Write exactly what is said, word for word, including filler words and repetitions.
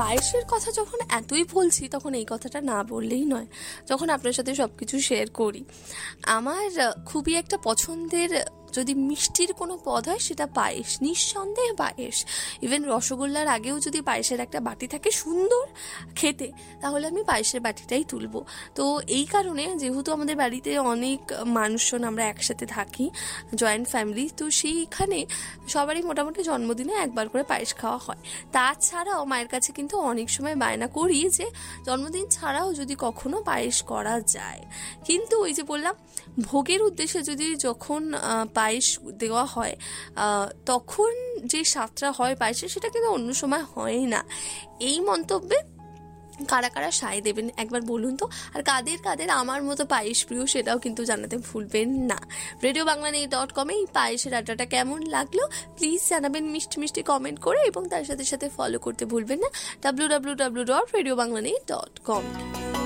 পায়েসের কথা যখন এতই বলছি তখন এই কথাটা না বললেই নয়। যখন আপনার সাথে সব কিছু শেয়ার করি, আমার খুবই একটা পছন্দের যদি মিষ্টির কোনো পদ হয় সেটা পায়েস, নিঃসন্দেহে পায়েস। ইভেন রসগোল্লার আগেও যদি পায়েসের একটা বাটি থাকে সুন্দর খেতে, তাহলে আমি পায়েসের বাটিটাই তুলবো। তো এই কারণে যেহেতু আমাদের বাড়িতে অনেক মানুষজন, আমরা একসাথে থাকি, জয়েন্ট ফ্যামিলি, তো সেইখানে সবারই মোটামুটি জন্মদিনে একবার করে পায়েস খাওয়া হয়। তাছাড়াও মায়ের কাছে কিন্তু অনেক সময় বায়না করি যে জন্মদিন ছাড়াও যদি কখনো পায়েস করা যায়। কিন্তু ওই যে বললাম, ভোগের উদ্দেশ্যে যদি যখন পায়েস দেওয়া হয় তখন যে স্বাদটা হয় পায়েসের, সেটা কিন্তু অন্য সময় হয় না। এই মন্তব্যে কারা কারা সায় দেবেন একবার বলুন তো, আর কাদের কাদের আমার মতো পায়েস প্রিয় সেটাও কিন্তু জানাতে ভুলবেন না। রেডিও বাংলা নিউজ ডট কমে এই পায়েসের আড্ডাটা কেমন লাগলো প্লিজ জানাবেন মিষ্টি মিষ্টি কমেন্ট করে, এবং তার সাথে সাথে ফলো করতে ভুলবেন না W W W dot radio Bangla news dot com.